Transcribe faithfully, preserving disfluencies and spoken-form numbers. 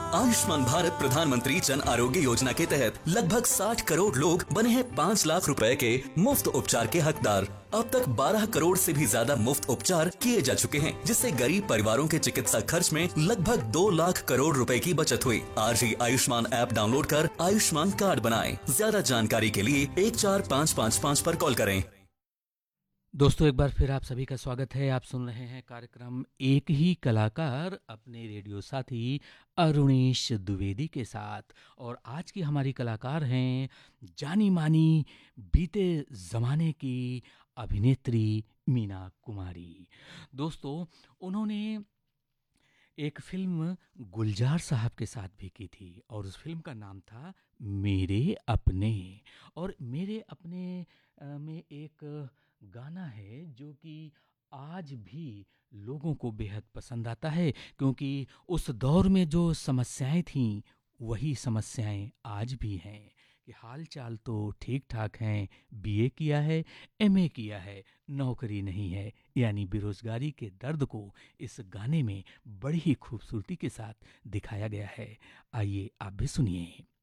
आयुष्मान भारत प्रधानमंत्री जन आरोग्य योजना के तहत लगभग साठ करोड़ लोग बने हैं पाँच लाख रुपए के मुफ्त उपचार के हकदार। अब तक बारह करोड़ से भी ज्यादा मुफ्त उपचार किए जा चुके हैं, जिससे गरीब परिवारों के चिकित्सा खर्च में लगभग दो लाख करोड़ रुपए की बचत हुई। आज ही आयुष्मान ऐप डाउनलोड कर आयुष्मान कार्ड बनाएं। ज्यादा जानकारी के लिए एक चार पाँच पाँच पाँच पर कॉल करें। दोस्तों, एक बार फिर आप सभी का स्वागत है। आप सुन रहे हैं कार्यक्रम एक ही कलाकार अपने रेडियो साथी अरुणेश द्विवेदी के साथ। और आज की हमारी कलाकार हैं जानी मानी बीते ज़माने की अभिनेत्री मीना कुमारी। दोस्तों, उन्होंने एक फ़िल्म गुलजार साहब के साथ भी की थी और उस फिल्म का नाम था मेरे अपने। और मेरे अपने अ, में एक गाना है जो कि आज भी लोगों को बेहद पसंद आता है, क्योंकि उस दौर में जो समस्याएं थीं वही समस्याएं आज भी हैं कि हाल चाल तो ठीक ठाक हैं, बीए किया है, एमए किया है, नौकरी नहीं है, यानी बेरोजगारी के दर्द को इस गाने में बड़ी ही खूबसूरती के साथ दिखाया गया है। आइए आप भी सुनिए।